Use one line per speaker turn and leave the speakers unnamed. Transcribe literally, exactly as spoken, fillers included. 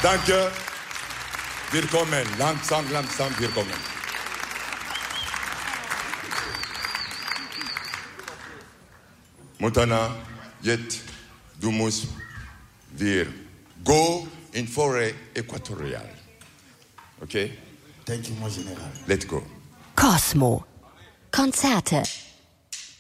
Danke. Willkommen. Langsam, langsam, willkommen. Montana, jetzt, du musst, wir go in Forêt Äquatoriale. Okay?
Thank you, mon General.
Let's go.
Cosmo. Konzerte.